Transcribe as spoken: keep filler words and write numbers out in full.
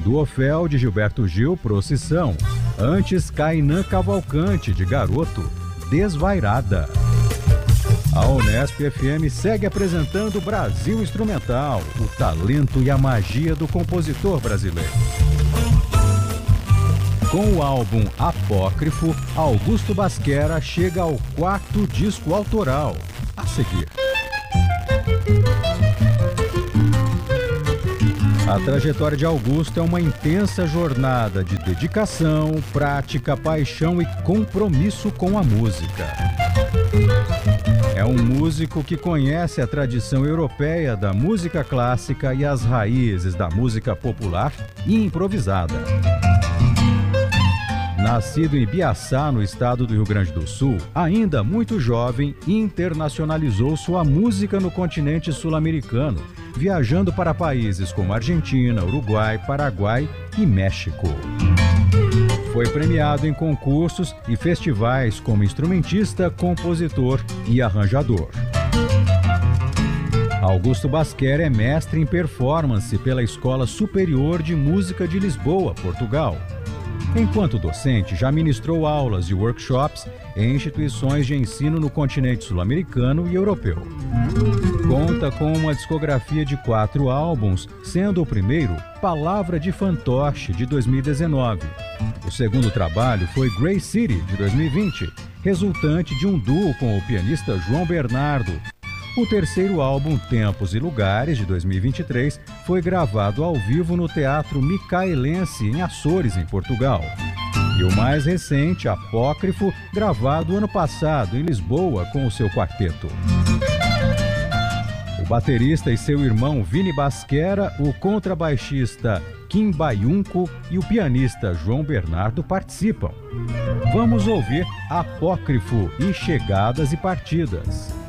Do Ofel, de Gilberto Gil, Procissão. Antes, Cainã Cavalcante, de Garoto, Desvairada. A Unesp F M segue apresentando Brasil Instrumental, o talento e a magia do compositor brasileiro. Com o álbum Apócrifo, Augusto Basquera chega ao quarto disco autoral. A seguir. A trajetória de Augusto é uma intensa jornada de dedicação, prática, paixão e compromisso com a música. É um músico que conhece a tradição europeia da música clássica e as raízes da música popular e improvisada. Nascido em Ibiaçá, no estado do Rio Grande do Sul, ainda muito jovem, internacionalizou sua música no continente sul-americano, viajando para países como Argentina, Uruguai, Paraguai e México. Foi premiado em concursos e festivais como instrumentista, compositor e arranjador. Augusto Basquera é mestre em performance pela Escola Superior de Música de Lisboa, Portugal. Enquanto docente, já ministrou aulas e workshops em instituições de ensino no continente sul-americano e europeu. Conta com uma discografia de quatro álbuns, sendo o primeiro Palavra de Fantoche, de dois mil e dezenove. O segundo trabalho foi Grey City, de dois mil e vinte, resultante de um duo com o pianista João Bernardo. O terceiro álbum, Tempos e Lugares, de dois mil e vinte e três, foi gravado ao vivo no Teatro Micaelense, em Açores, em Portugal. E o mais recente, Apócrifo, gravado ano passado, em Lisboa, com o seu quarteto. O baterista e seu irmão Vini Basquera, o contrabaixista Kim Bayunco e o pianista João Bernardo participam. Vamos ouvir Apócrifo e Chegadas e Partidas.